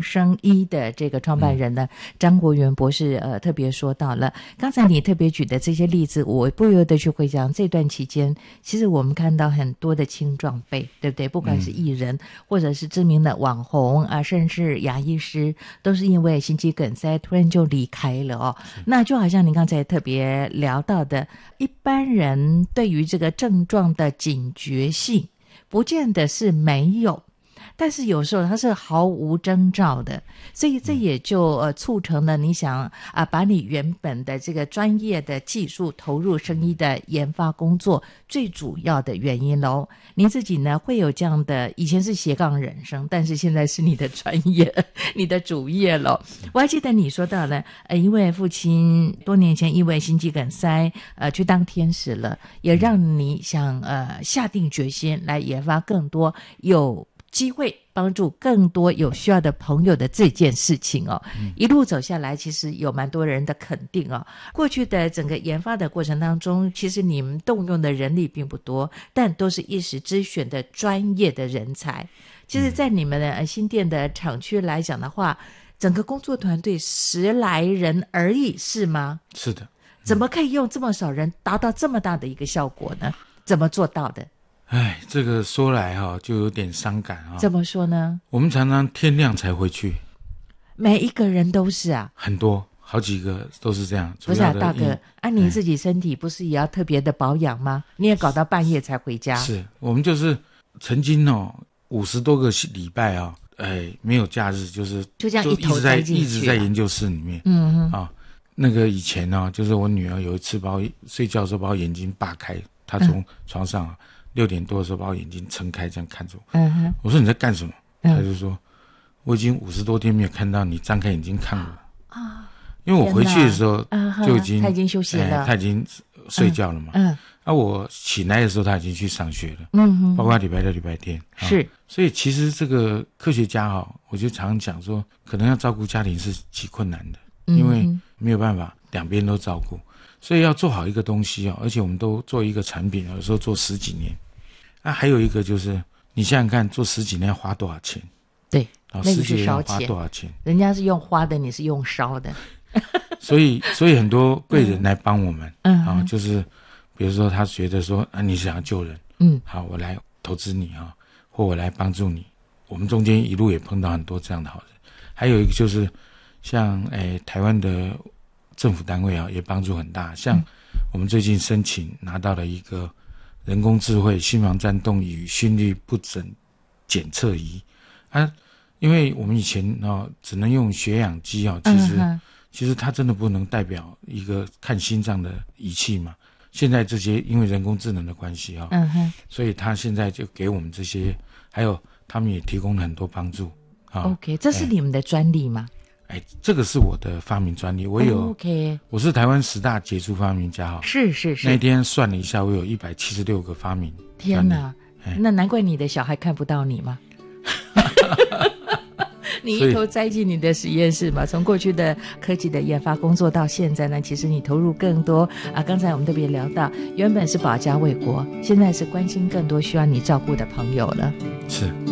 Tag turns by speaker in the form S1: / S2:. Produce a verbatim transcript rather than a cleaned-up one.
S1: 生医的这个创办人呢、嗯、张国元博士呃特别说到了，刚才你特别举的这些例子，我不由得去回想这段期间，其实我们看到很多的青壮辈，对不对？不管是艺人、嗯、或者是知名的网红啊，甚至牙医师，都是因为心肌梗塞突然就离开了哦。那就好像您刚才特别聊到的，一般人对于这个症状的警觉性不见得是没有，但是有时候它是毫无征兆的，所以这也就呃促成了你想啊、呃、把你原本的这个专业的技术投入生医的研发工作最主要的原因咯。您自己呢会有这样的，以前是斜杠人生，但是现在是你的专业你的主业咯。我还记得你说到了呃因为父亲多年前因为心肌梗塞呃去当天使了，也让你想呃下定决心来研发更多有机会帮助更多有需要的朋友的这件事情哦、嗯、一路走下来其实有蛮多人的肯定哦。过去的整个研发的过程当中，其实你们动用的人力并不多，但都是一时之选的专业的人才。其实在你们的新店的厂区来讲的话，整个工作团队十来人而已，是吗？
S2: 是的。
S1: 怎么可以用这么少人达到这么大的一个效果呢？怎么做到的？
S2: 哎，这个说来哈、哦、就有点伤感啊、哦。
S1: 怎么说呢？
S2: 我们常常天亮才回去，
S1: 每一个人都是啊，
S2: 很多好几个都是这样。
S1: 不是啊，大哥，啊，你自己身体不是也要特别的保养吗？你也搞到半夜才回家。
S2: 是我们就是曾经哦，五十多个礼拜啊、哦，哎，没有假日，就是
S1: 就这样一头栽进去，
S2: 一直在一直在研究室里面。
S1: 嗯哼
S2: 啊，那个以前呢、哦，就是我女儿有一次把我睡觉的时候把我眼睛扒开，她从床上、啊。嗯六点多的时候把我眼睛撑开，这样看着我。嗯哼，我说你在干什么？嗯、他就说我已经五十多天没有看到你张开眼睛看我啊。因为我回去的时候就已经、
S1: 嗯、他已经休息了、
S2: 哎，他已经睡觉了嘛。嗯，啊，我起来的时候他已经去上学了。嗯哼，包括礼拜六、礼拜天。
S1: 是、啊，
S2: 所以其实这个科学家哈、哦，我就常常讲说，可能要照顾家庭是极困难的，嗯、因为没有办法两边都照顾。所以要做好一个东西哦，而且我们都做一个产品，有时候做十几年。啊，还有一个就是你想想看，做十几年要花多少钱？
S1: 对，
S2: 然后
S1: 那个是
S2: 十几年要
S1: 烧钱，
S2: 花多少钱？
S1: 人家是用花的，你是用烧的。
S2: 所以，所以很多贵人来帮我们，
S1: 嗯
S2: 啊，就是比如说他觉得说啊，你想要救人，
S1: 嗯，
S2: 好，我来投资你啊，或我来帮助你。我们中间一路也碰到很多这样的好人。还有一个就是像诶台湾的政府单位啊，也帮助很大。像我们最近申请拿到了一个人工智慧心房颤动与心律不整检测仪啊，因为我们以前哦只能用血氧机啊，其实、嗯、其实它真的不能代表一个看心脏的仪器嘛。现在这些因为人工智能的关系啊、嗯哼，所以他现在就给我们这些，还有他们也提供了很多帮助啊。
S1: OK， 这是你们的专利吗？
S2: 哎，这个是我的发明专利，我有、
S1: oh, OK，
S2: 我是台湾十大杰出发明家哈。
S1: 是是是。
S2: 那天算了一下，我有一百七十六个发明。
S1: 天哪，那难怪你的小孩看不到你吗？你一头栽进你的实验室嘛，从过去的科技的研发工作到现在呢，其实你投入更多啊。刚才我们特别聊到，原本是保家卫国，现在是关心更多需要你照顾的朋友了。
S2: 是。